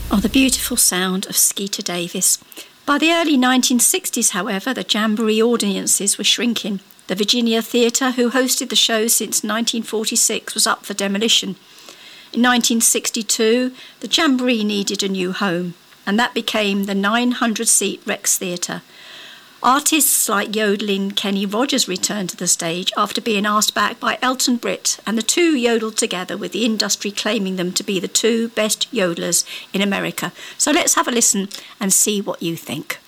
Oh, the beautiful sound of Skeeter Davis. By the early 1960s, however, the Jamboree audiences were shrinking. The Virginia Theatre, who hosted the show since 1946, was up for demolition. In 1962, the Jamboree needed a new home, and that became the 900-seat Rex Theatre. Artists like yodeling Kenny Rogers returned to the stage after being asked back by Elton Britt, and the two yodeled together, with the industry claiming them to be the two best yodelers in America. So let's have a listen and see what you think.